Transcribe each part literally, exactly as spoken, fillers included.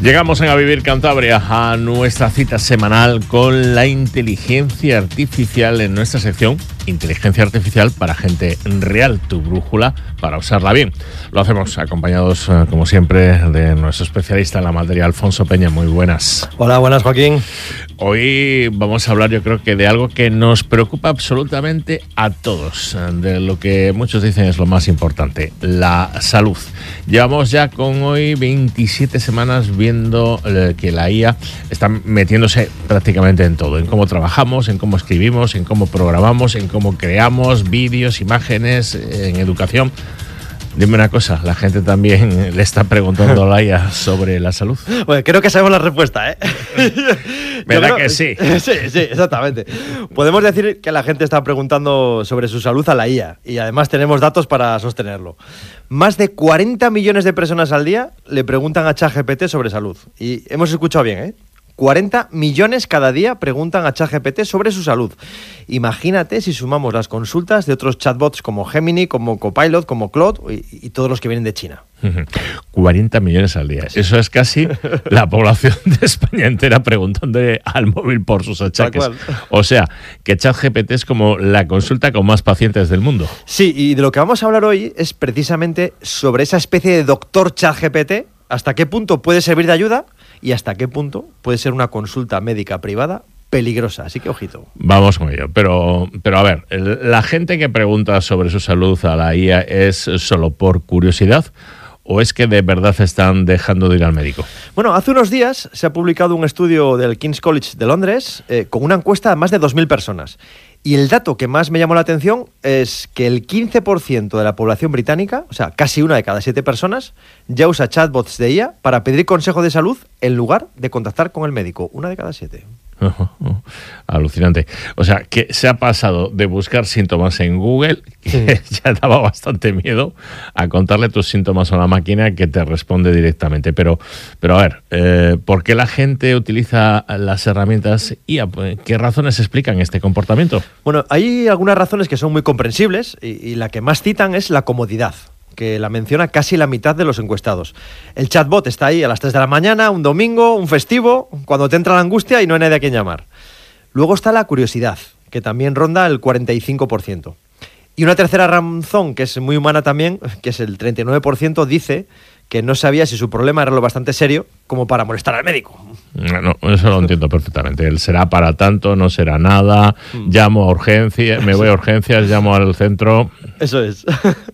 Llegamos en A Vivir Cantabria a nuestra cita semanal con la inteligencia artificial en nuestra sección Inteligencia Artificial para gente real, tu brújula para usarla bien. Lo hacemos acompañados, como siempre, de nuestro especialista en la materia, Alfonso Peña. Muy buenas. Hola, buenas, Joaquín. Hoy vamos a hablar, yo creo que de algo que nos preocupa absolutamente a todos, de lo que muchos dicen es lo más importante, la salud. Llevamos ya con hoy veintisiete semanas viendo eh, que la I A está metiéndose prácticamente en todo, en cómo trabajamos, en cómo escribimos, en cómo programamos, en cómo creamos vídeos, imágenes, en educación. Dime una cosa, la gente también le está preguntando a la I A sobre la salud. Bueno, creo que sabemos la respuesta, ¿eh? ¿Verdad creo, que sí? Sí, sí, exactamente. Podemos decir que la gente está preguntando sobre su salud a la I A y además tenemos datos para sostenerlo. Más de cuarenta millones de personas al día le preguntan a ChatGPT sobre salud. Y hemos escuchado bien, ¿eh? cuarenta millones cada día preguntan a ChatGPT sobre su salud. Imagínate si sumamos las consultas de otros chatbots como Gemini, como Copilot, como Claude y, y todos los que vienen de China. cuarenta millones al día. Eso es casi la población de España entera preguntándole al móvil por sus achaques. O sea, que ChatGPT es como la consulta con más pacientes del mundo. Sí, y de lo que vamos a hablar hoy es precisamente sobre esa especie de doctor ChatGPT, hasta qué punto puede servir de ayuda y hasta qué punto puede ser una consulta médica privada peligrosa. Así que ojito. Vamos con ello. Pero, pero a ver, ¿la gente que pregunta sobre su salud a la I A es solo por curiosidad o es que de verdad están dejando de ir al médico? Bueno, hace unos días se ha publicado un estudio del King's College de Londres eh, con una encuesta a más de dos mil personas. Y el dato que más me llamó la atención es que el quince por ciento de la población británica, o sea, casi una de cada siete personas, ya usa chatbots de I A para pedir consejo de salud en lugar de contactar con el médico. Una de cada siete. Uh, uh, uh, alucinante. O sea, que se ha pasado de buscar síntomas en Google, que sí. ya daba bastante miedo, a contarle tus síntomas a una máquina que te responde directamente. Pero, pero a ver, eh, ¿por qué la gente utiliza las herramientas I A? ¿Qué razones explican este comportamiento? Bueno, hay algunas razones que son muy comprensibles y, y la que más citan es la comodidad, que la menciona casi la mitad de los encuestados. El chatbot está ahí a las tres de la mañana, un domingo, un festivo, cuando te entra la angustia y no hay nadie a quien llamar. Luego está la curiosidad, que también ronda el cuarenta y cinco por ciento. Y una tercera razón, que es muy humana también, que es el treinta y nueve por ciento, dice que no sabía si su problema era lo bastante serio como para molestar al médico. No, eso lo entiendo perfectamente. Él será para tanto, no será nada, llamo a urgencias, me voy a urgencias, llamo al centro. Eso es.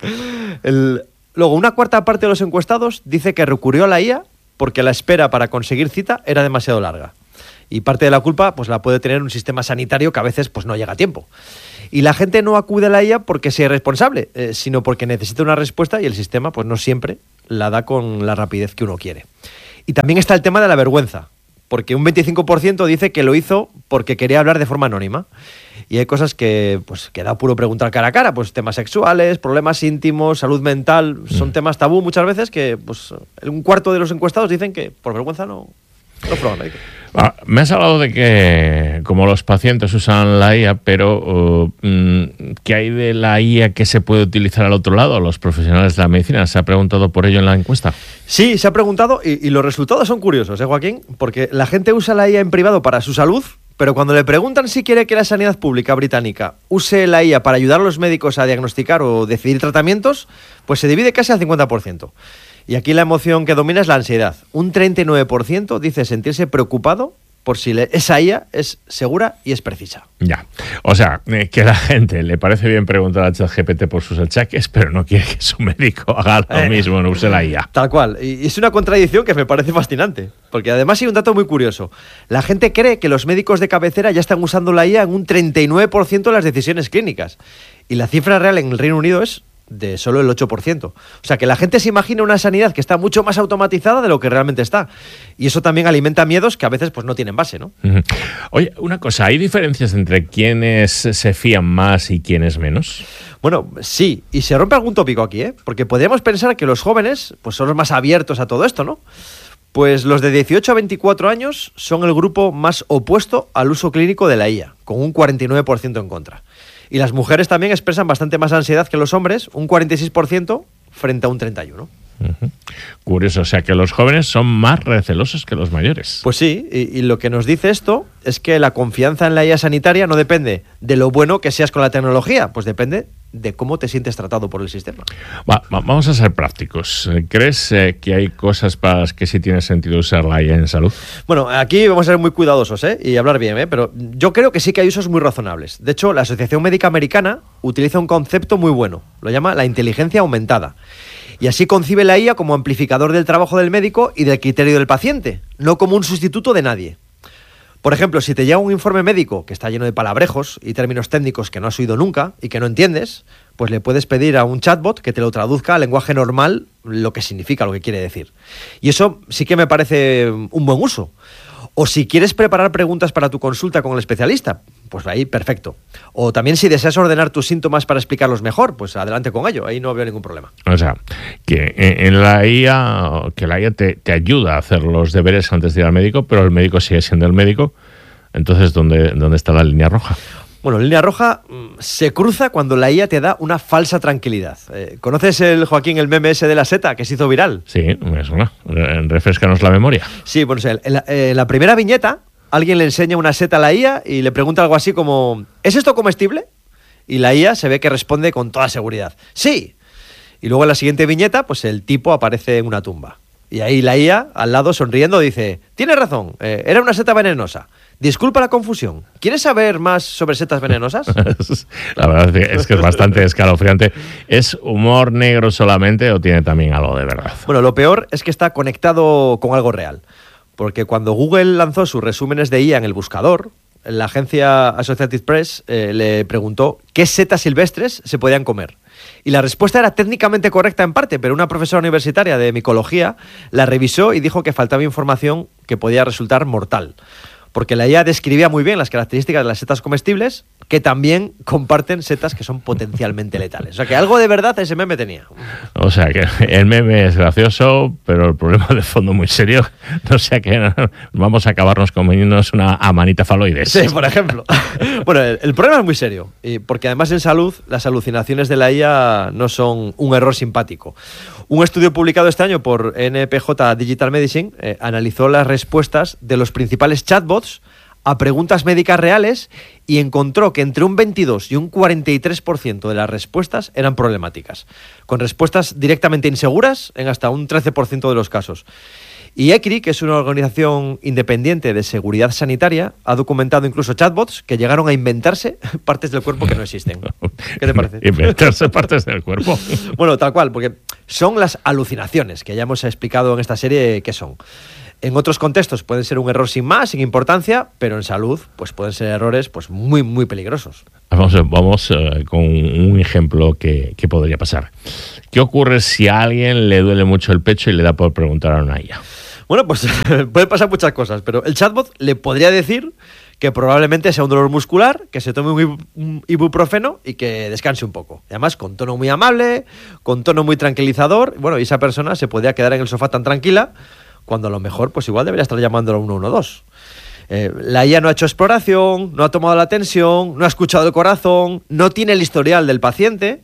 El... Luego, una cuarta parte de los encuestados dice que recurrió a la I A porque la espera para conseguir cita era demasiado larga. Y parte de la culpa pues la puede tener un sistema sanitario que a veces pues no llega a tiempo. Y la gente no acude a la I A porque sea irresponsable, eh, sino porque necesita una respuesta y el sistema pues no siempre la da con la rapidez que uno quiere. Y también está el tema de la vergüenza, porque un veinticinco por ciento dice que lo hizo porque quería hablar de forma anónima. Y hay cosas que, pues, que da puro preguntar cara a cara, pues temas sexuales, problemas íntimos, salud mental, son mm. temas tabú muchas veces que pues un cuarto de los encuestados dicen que por vergüenza no, no prueban médico. Ah, me has hablado de que como los pacientes usan la I A, pero uh, ¿qué hay de la I A que se puede utilizar al otro lado? Los profesionales de la medicina, ¿se ha preguntado por ello en la encuesta? Sí, se ha preguntado y, y los resultados son curiosos, ¿eh, Joaquín? Porque la gente usa la I A en privado para su salud, pero cuando le preguntan si quiere que la sanidad pública británica use la I A para ayudar a los médicos a diagnosticar o decidir tratamientos, pues se divide casi al cincuenta por ciento. Y aquí la emoción que domina es la ansiedad. Un treinta y nueve por ciento dice sentirse preocupado por si le, esa I A es segura y es precisa. Ya, o sea, eh, que a la gente le parece bien preguntar a ChatGPT por sus achaques, pero no quiere que su médico haga lo eh, mismo, no use la I A. Tal cual, y es una contradicción que me parece fascinante, porque además hay un dato muy curioso. La gente cree que los médicos de cabecera ya están usando la I A en un treinta y nueve por ciento de las decisiones clínicas, y la cifra real en el Reino Unido es de solo el ocho por ciento. O sea, que la gente se imagina una sanidad que está mucho más automatizada de lo que realmente está. Y eso también alimenta miedos que a veces pues no tienen base, ¿no? Uh-huh. Oye, una cosa, ¿hay diferencias entre quiénes se fían más y quiénes menos? Bueno, sí, y se rompe algún tópico aquí, ¿eh? Porque podríamos pensar que los jóvenes pues son los más abiertos a todo esto, ¿no? Pues los de dieciocho a veinticuatro años son el grupo más opuesto al uso clínico de la I A, con un cuarenta y nueve por ciento en contra. Y las mujeres también expresan bastante más ansiedad que los hombres, un cuarenta y seis por ciento frente a un treinta y uno por ciento. Uh-huh. Curioso, o sea que los jóvenes son más recelosos que los mayores. Pues sí, y, y lo que nos dice esto es que la confianza en la I A sanitaria no depende de lo bueno que seas con la tecnología, pues depende de cómo te sientes tratado por el sistema. Va, va, vamos a ser prácticos. ¿Crees eh, que hay cosas para las que sí tiene sentido usar la I A en salud? Bueno, aquí vamos a ser muy cuidadosos ¿eh? y hablar bien, ¿eh? Pero yo creo que sí que hay usos muy razonables. De hecho, la Asociación Médica Americana utiliza un concepto muy bueno, lo llama la inteligencia aumentada. Y así concibe la I A como amplificador del trabajo del médico y del criterio del paciente, no como un sustituto de nadie. Por ejemplo, si te llega un informe médico que está lleno de palabrejos y términos técnicos que no has oído nunca y que no entiendes, pues le puedes pedir a un chatbot que te lo traduzca al lenguaje normal lo que significa, lo que quiere decir. Y eso sí que me parece un buen uso. O si quieres preparar preguntas para tu consulta con el especialista, pues ahí perfecto. O también si deseas ordenar tus síntomas para explicarlos mejor, pues adelante con ello, ahí no veo ningún problema. O sea, que en la I A, que la I A te, te ayuda a hacer los deberes antes de ir al médico, pero el médico sigue siendo el médico. Entonces, ¿dónde, dónde está la línea roja? Bueno, la línea roja se cruza cuando la I A te da una falsa tranquilidad. Eh, ¿Conoces, el Joaquín, el meme ese de la seta que se hizo viral? Sí, me suena. Refrescanos la memoria. Sí, bueno, o sea, en, la, en la primera viñeta alguien le enseña una seta a la I A y le pregunta algo así como ¿es esto comestible? Y la I A se ve que responde con toda seguridad ¡sí! Y luego en la siguiente viñeta, pues el tipo aparece en una tumba. Y ahí la I A, al lado, sonriendo, dice tienes razón, eh, era una seta venenosa. Disculpa la confusión. ¿Quieres saber más sobre setas venenosas? La verdad es que es bastante escalofriante. ¿Es humor negro solamente o tiene también algo de verdad? Bueno, lo peor es que está conectado con algo real. Porque cuando Google lanzó sus resúmenes de I A en el buscador, la agencia Associated Press eh, le preguntó qué setas silvestres se podían comer. Y la respuesta era técnicamente correcta en parte, pero una profesora universitaria de micología la revisó y dijo que faltaba información que podía resultar mortal. Porque la I A describía muy bien las características de las setas comestibles, que también comparten setas que son potencialmente letales. O sea, que algo de verdad ese meme tenía. O sea, que el meme es gracioso, pero el problema de fondo muy serio. No sea que vamos a acabarnos comiéndonos una amanita faloides. Sí, por ejemplo. Bueno, el, el problema es muy serio, y porque además en salud las alucinaciones de la I A no son un error simpático. Un estudio publicado este año por N P J Digital Medicine eh, analizó las respuestas de los principales chatbots a preguntas médicas reales y encontró que entre un veintidós y un cuarenta y tres por ciento de las respuestas eran problemáticas, con respuestas directamente inseguras en hasta un trece por ciento de los casos. Y E C R I, que es una organización independiente de seguridad sanitaria, ha documentado incluso chatbots que llegaron a inventarse partes del cuerpo que no existen. ¿Qué te parece? ¿Inventarse partes del cuerpo? Bueno, tal cual, porque son las alucinaciones, que ya hemos explicado en esta serie qué son. En otros contextos pueden ser un error sin más, sin importancia, pero en salud pues pueden ser errores pues muy, muy peligrosos. Vamos, vamos uh, con un ejemplo que, que podría pasar. ¿Qué ocurre si a alguien le duele mucho el pecho y le da por preguntar a una I A? Bueno, pues puede pasar muchas cosas, pero el chatbot le podría decir que probablemente sea un dolor muscular, que se tome un, un ibuprofeno y que descanse un poco. Y además, con tono muy amable, con tono muy tranquilizador. Bueno, y esa persona se podría quedar en el sofá tan tranquila, cuando a lo mejor, pues igual debería estar llamándolo a uno uno dos. Eh, la I A no ha hecho exploración, no ha tomado la tensión, no ha escuchado el corazón, no tiene el historial del paciente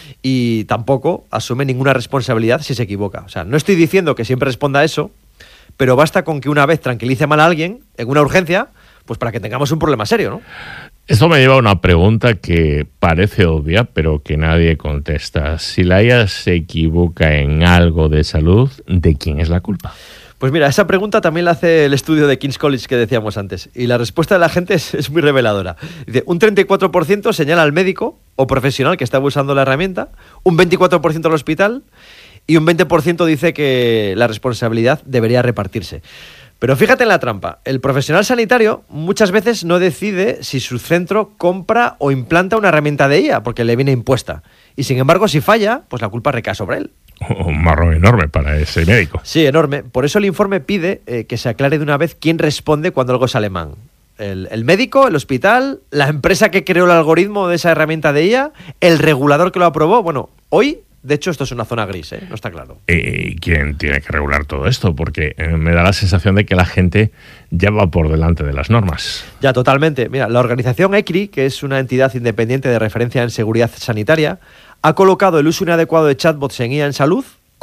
y tampoco asume ninguna responsabilidad si se equivoca. O sea, no estoy diciendo que siempre responda a eso, pero basta con que una vez tranquilice mal a alguien en una urgencia, pues para que tengamos un problema serio, ¿no? Esto me lleva a una pregunta que parece obvia, pero que nadie contesta. Si la I A se equivoca en algo de salud, ¿de quién es la culpa? Pues mira, esa pregunta también la hace el estudio de King's College que decíamos antes, y la respuesta de la gente es, es muy reveladora. Dice, un treinta y cuatro por ciento señala al médico o profesional que estaba usando la herramienta, un veinticuatro por ciento al hospital y un veinte por ciento dice que la responsabilidad debería repartirse. Pero fíjate en la trampa, el profesional sanitario muchas veces no decide si su centro compra o implanta una herramienta de I A porque le viene impuesta. Y sin embargo, si falla, pues la culpa recae sobre él. Un marrón enorme para ese médico. Sí, enorme. Por eso el informe pide eh, que se aclare de una vez quién responde cuando algo sale mal. El, el médico, el hospital, la empresa que creó el algoritmo de esa herramienta de I A, el regulador que lo aprobó. Bueno, hoy, de hecho, esto es una zona gris, ¿eh? No está claro. ¿Y quién tiene que regular todo esto? Porque eh, me da la sensación de que la gente ya va por delante de las normas. Ya, totalmente. Mira, la organización E C R I, que es una entidad independiente de referencia en seguridad sanitaria, ha colocado el uso inadecuado de chatbots en I A en salud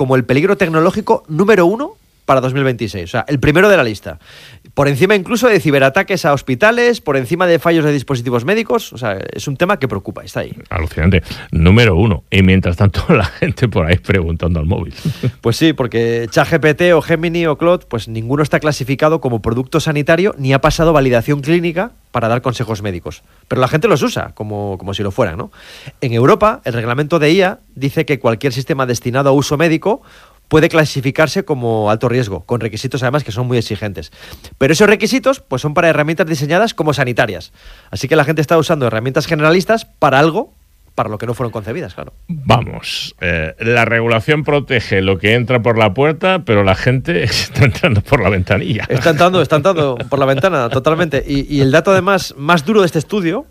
como el peligro tecnológico número uno para dos mil veintiséis, o sea, el primero de la lista. Por encima incluso de ciberataques a hospitales, por encima de fallos de dispositivos médicos, o sea, es un tema que preocupa, está ahí. Alucinante. Número uno. Y mientras tanto la gente por ahí preguntando al móvil. Pues sí, porque ChatGPT o Gemini o Claude, pues ninguno está clasificado como producto sanitario ni ha pasado validación clínica para dar consejos médicos. Pero la gente los usa como, como si lo fueran, ¿no? En Europa, el reglamento de I A dice que cualquier sistema destinado a uso médico puede clasificarse como alto riesgo, con requisitos además que son muy exigentes. Pero esos requisitos pues son para herramientas diseñadas como sanitarias. Así que la gente está usando herramientas generalistas para algo para lo que no fueron concebidas, claro. Vamos, eh, la regulación protege lo que entra por la puerta, pero la gente está entrando por la ventanilla. Está entrando, está entrando por la ventana, totalmente. Y, y el dato además más duro de este estudio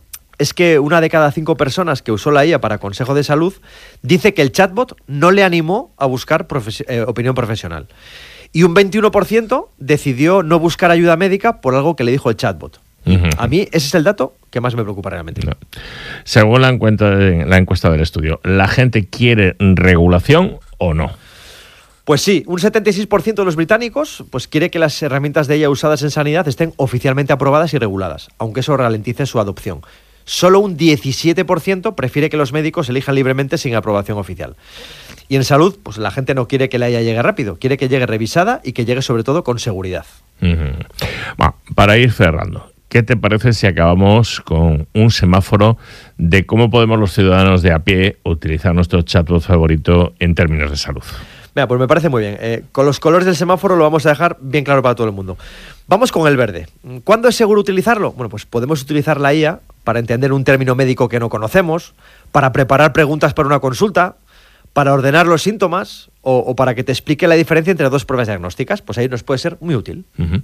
es que una de cada cinco personas que usó la I A para consejo de salud dice que el chatbot no le animó a buscar profes- eh, opinión profesional. Y un veintiuno por ciento decidió no buscar ayuda médica por algo que le dijo el chatbot. Uh-huh. A mí ese es el dato que más me preocupa realmente. No. Según la encuesta, la encuesta del estudio, ¿la gente quiere regulación o no? Pues sí, un setenta y seis por ciento de los británicos pues quiere que las herramientas de I A usadas en sanidad estén oficialmente aprobadas y reguladas, aunque eso ralentice su adopción. Solo un diecisiete por ciento prefiere que los médicos elijan libremente sin aprobación oficial. Y en salud, pues la gente no quiere que la I A llegue rápido, quiere que llegue revisada y que llegue sobre todo con seguridad. Uh-huh. Bueno, para ir cerrando, ¿qué te parece si acabamos con un semáforo de cómo podemos los ciudadanos de a pie utilizar nuestro chatbot favorito en términos de salud? Mira, pues me parece muy bien. Eh, con los colores del semáforo lo vamos a dejar bien claro para todo el mundo. Vamos con el verde. ¿Cuándo es seguro utilizarlo? Bueno, pues podemos utilizar la I A para entender un término médico que no conocemos, para preparar preguntas para una consulta, para ordenar los síntomas o, o para que te explique la diferencia entre dos pruebas diagnósticas. Pues ahí nos puede ser muy útil. Uh-huh.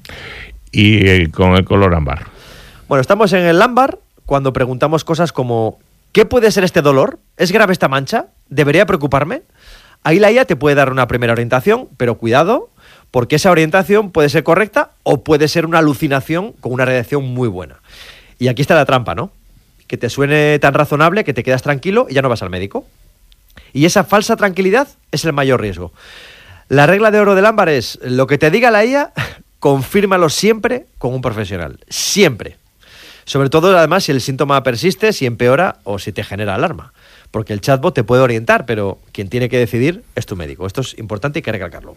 ¿Y eh, con el color ámbar? Bueno, estamos en el ámbar cuando preguntamos cosas como ¿qué puede ser este dolor? ¿Es grave esta mancha? ¿Debería preocuparme? Ahí la I A te puede dar una primera orientación, pero cuidado, porque esa orientación puede ser correcta o puede ser una alucinación con una reacción muy buena. Y aquí está la trampa, ¿no? Que te suene tan razonable que te quedas tranquilo y ya no vas al médico. Y esa falsa tranquilidad es el mayor riesgo. La regla de oro del ámbar es, lo que te diga la I A, confírmalo siempre con un profesional. Siempre. Sobre todo, además, si el síntoma persiste, si empeora o si te genera alarma. Porque el chatbot te puede orientar, pero quien tiene que decidir es tu médico. Esto es importante y hay que recalcarlo.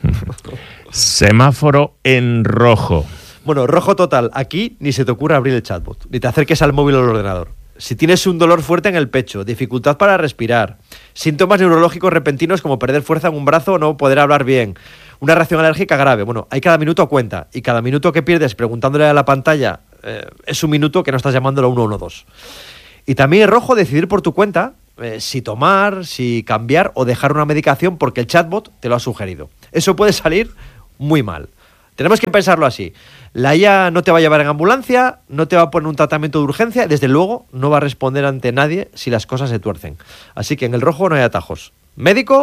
Semáforo en rojo. Bueno, rojo total. Aquí ni se te ocurra abrir el chatbot, ni te acerques al móvil o al ordenador. Si tienes un dolor fuerte en el pecho, dificultad para respirar, síntomas neurológicos repentinos como perder fuerza en un brazo o no poder hablar bien, una reacción alérgica grave, bueno, hay cada minuto cuenta. Y cada minuto que pierdes preguntándole a la pantalla eh, es un minuto que no estás llamándolo a uno uno dos. Y también es rojo decidir por tu cuenta eh, si tomar, si cambiar o dejar una medicación porque el chatbot te lo ha sugerido. Eso puede salir muy mal. Tenemos que pensarlo así. La I A no te va a llevar en ambulancia, no te va a poner un tratamiento de urgencia, desde luego no va a responder ante nadie si las cosas se tuercen. Así que en el rojo no hay atajos. Médico